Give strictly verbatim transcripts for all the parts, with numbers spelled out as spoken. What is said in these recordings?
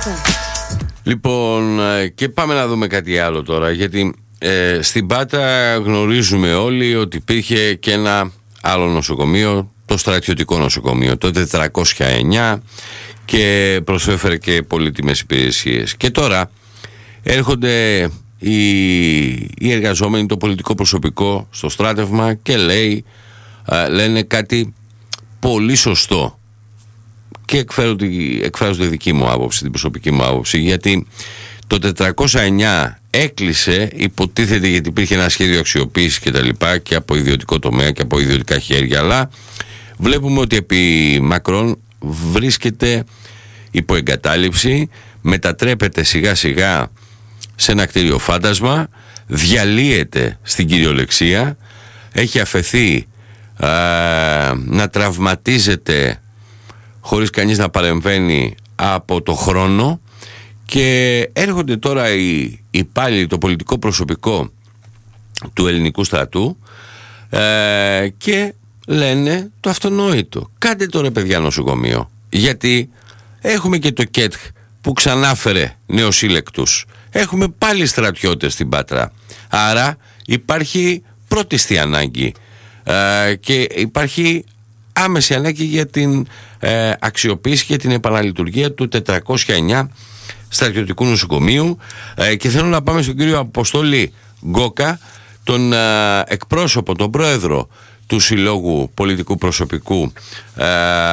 Λοιπόν, και πάμε να δούμε κάτι άλλο τώρα, γιατί ε, στην Πάτρα γνωρίζουμε όλοι ότι υπήρχε και ένα άλλο νοσοκομείο, το στρατιωτικό νοσοκομείο, το τετρακόσια εννιά, και προσέφερε και πολύτιμες υπηρεσίες. Και τώρα έρχονται οι, οι εργαζόμενοι, το πολιτικό προσωπικό στο στράτευμα και λέει, ε, λένε κάτι πολύ σωστό. Και εκφέρω τη, εκφράζω τη δική μου άποψη, την προσωπική μου άποψη, γιατί το τετρακόσια εννιά έκλεισε, υποτίθεται, γιατί υπήρχε ένα σχέδιο αξιοποίησης και τα λοιπά, και από ιδιωτικό τομέα και από ιδιωτικά χέρια, αλλά βλέπουμε ότι επί μακρόν βρίσκεται υπό εγκατάλειψη, μετατρέπεται σιγά σιγά σε ένα κτίριο φάντασμα, διαλύεται στην κυριολεξία, έχει αφαιθεί α, να τραυματίζεται χωρίς κανείς να παρεμβαίνει από το χρόνο, και έρχονται τώρα οι υπάλληλοι, το πολιτικό προσωπικό του ελληνικού στρατού ε, και λένε το αυτονόητο: κάντε τώρα, παιδιά, νοσοκομείο, γιατί έχουμε και το ΚΕΤΧ που ξανάφερε νεοσύλλεκτους, έχουμε πάλι στρατιώτες στην Πάτρα, άρα υπάρχει πρώτιστη ανάγκη ε, και υπάρχει άμεση ανάγκη για την ε, αξιοποίηση και την επαναλειτουργία του τετρακόσια εννιά στρατιωτικού νοσοκομείου. ε, και θέλω να πάμε στον κύριο Αποστόλη Γκόκα, τον ε, εκπρόσωπο, τον πρόεδρο του Συλλόγου Πολιτικού Προσωπικού ε,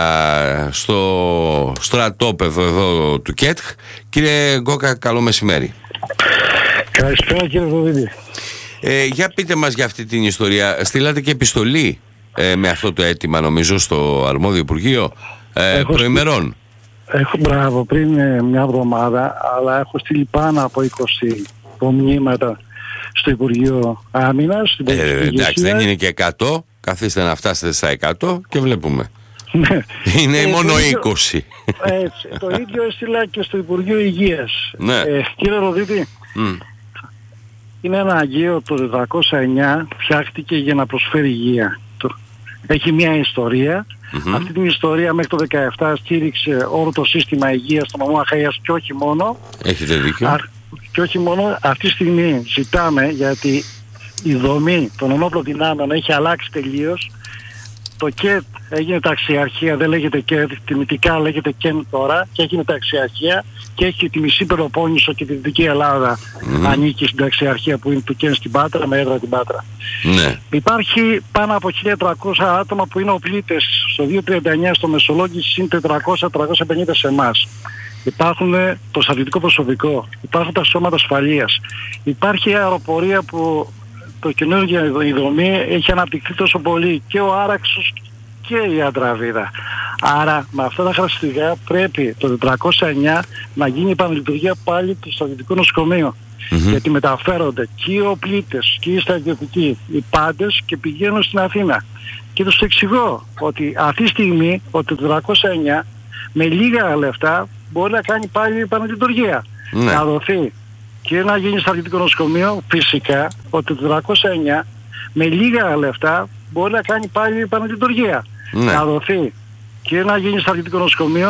στο στρατόπεδο εδώ του ΚΕΤΧ. Κύριε Γκόκα, καλό μεσημέρι. Καλησπέρα, κύριε Βοδίδη. Ε, για πείτε μας για αυτή την ιστορία. Στείλατε και επιστολή ε, με αυτό το αίτημα, νομίζω, στο αρμόδιο Υπουργείο ε, προημερών. Έχω, μπράβο, πριν ε, μια εβδομάδα, αλλά έχω στείλει πάνω από είκοσι μηνύματα στο Υπουργείο Άμυνας. Ε, ε, εντάξει, δεν είναι και εκατό. Καθίστε να φτάσετε στα εκατό και βλέπουμε. Είναι ε, μόνο είκοσι. Έτσι, το ίδιο έστειλα και στο Υπουργείο Υγείας. Ναι. Ε, κύριε Ροδίτη, mm. είναι ένα αγείο, το τετρακόσια εννιά φτιάχτηκε για να προσφέρει υγεία. Έχει μια ιστορία. Mm-hmm. Αυτή την ιστορία μέχρι το δεκαεπτά στήριξε όλο το σύστημα υγείας στο νομό Αχαΐας, και όχι μόνο. Έχετε δίκιο. Α, και όχι μόνο. Αυτή τη στιγμή ζητάμε, γιατί η δομή των ενόπλων δυνάμεων έχει αλλάξει τελείως. Το ΚΕΤ έγινε ταξιαρχία, δεν λέγεται ΚΕΤ, τιμητικά λέγεται ΚΕΝ τώρα, και έγινε ταξιαρχία και έχει τη μισή Πελοπόννησο και τη Δυτική Ελλάδα mm. ανήκει στην ταξιαρχία που είναι του ΚΕΝ στην Πάτρα, με έδρα την Πάτρα. Mm. Υπάρχει πάνω από χίλια τριακόσια άτομα που είναι οπλίτες στο διακόσια τριάντα εννιά στο Μεσολόγγι, συν τετρακόσια με τριακόσια πενήντα σε εμάς. Υπάρχουν το στρατιωτικό προσωπικό, υπάρχουν τα σώματα ασφαλείας, υπάρχει η αεροπορία που το καινούργιο η δομή έχει αναπτυχθεί τόσο πολύ, και ο Άραξος και η Αντραβίδα. Άρα με αυτά τα χαρακτηριστικά πρέπει το τετρακόσια εννιά να γίνει η επαναλειτουργία πάλι του στρατιωτικού νοσοκομείου. Mm-hmm. Γιατί μεταφέρονται και οι οπλίτες και οι στρατιωτικοί, οι πάντες, και πηγαίνουν στην Αθήνα. Και τους εξηγώ ότι αυτή τη στιγμή ο τετρακόσια εννιά με λίγα λεφτά μπορεί να κάνει πάλι η επαναλειτουργία. Mm-hmm. Να δοθεί και να γίνει στρατιωτικό νοσοκομείο, φυσικά ο τετρακόσια εννιά με λίγα λεφτά μπορεί να κάνει πάλι η επαναλειτουργία. Ναι. Να δοθεί και να γίνει στρατιωτικό νοσοκομείο,